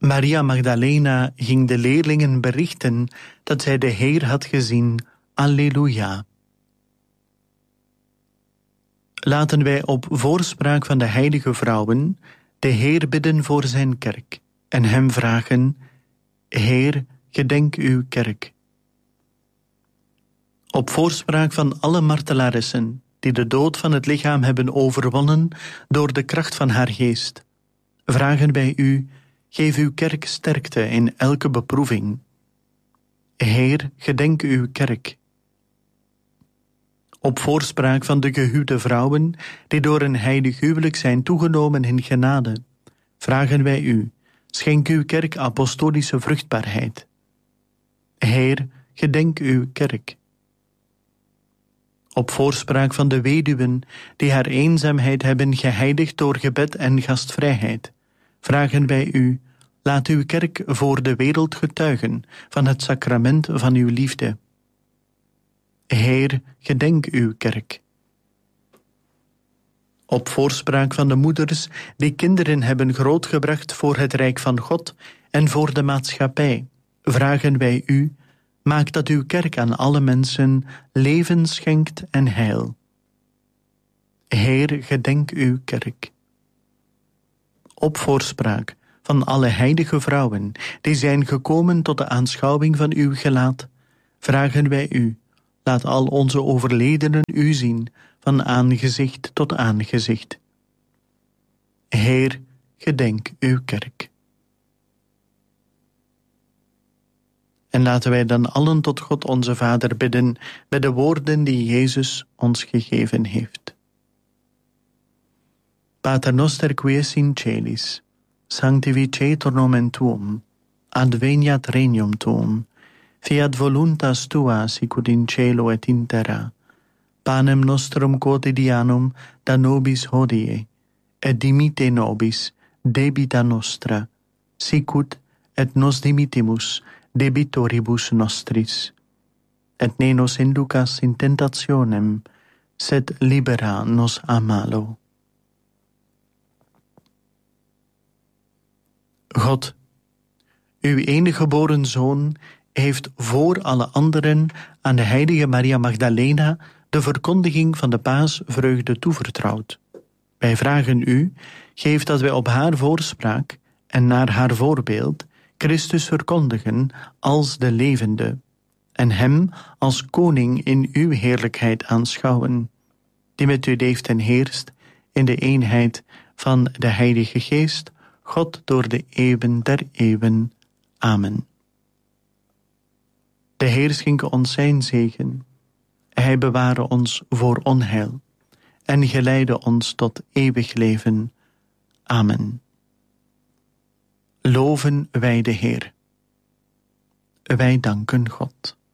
Maria Magdalena ging de leerlingen berichten dat zij de Heer had gezien. Alleluia. Laten wij op voorspraak van de heilige vrouwen de Heer bidden voor zijn kerk en hem vragen: Heer, gedenk uw kerk. Op voorspraak van alle martelarissen die de dood van het lichaam hebben overwonnen door de kracht van haar geest, vragen wij u: geef uw kerk sterkte in elke beproeving. Heer, gedenk uw kerk. Op voorspraak van de gehuwde vrouwen die door een heilig huwelijk zijn toegenomen in genade, vragen wij u: schenk uw kerk apostolische vruchtbaarheid. Heer, gedenk uw kerk. Op voorspraak van de weduwen die haar eenzaamheid hebben geheiligd door gebed en gastvrijheid, vragen wij u: laat uw kerk voor de wereld getuigen van het sacrament van uw liefde. Heer, gedenk uw kerk. Op voorspraak van de moeders die kinderen hebben grootgebracht voor het rijk van God en voor de maatschappij, vragen wij u: maak dat uw kerk aan alle mensen leven schenkt en heil. Heer, gedenk uw kerk. Op voorspraak van alle heilige vrouwen die zijn gekomen tot de aanschouwing van uw gelaat, vragen wij u: laat al onze overledenen u zien van aangezicht tot aangezicht. Heer, gedenk uw kerk. En laten wij dan allen tot God onze Vader bidden met de woorden die Jezus ons gegeven heeft. Pater noster qui es in celis, sanctificetur nomen tuum, adveniat regnum tuum, fiat voluntas tua sicut in cielo et in terra. Panem nostrum quotidianum da nobis hodie, et dimitte nobis debita nostra, sicut et nos dimittimus debitoribus nostris. Et ne nos inducas in tentationem, sed libera nos a malo. God, uw enige geboren Zoon, heeft voor alle anderen aan de heilige Maria Magdalena de verkondiging van de paasvreugde toevertrouwd. Wij vragen u: geef dat wij op haar voorspraak en naar haar voorbeeld Christus verkondigen als de levende, en hem als koning in uw heerlijkheid aanschouwen, die met u leeft en heerst in de eenheid van de Heilige Geest, God door de eeuwen der eeuwen. Amen. De Heer schenke ons zijn zegen. Hij beware ons voor onheil en geleide ons tot eeuwig leven. Amen. Loven wij de Heer. Wij danken God.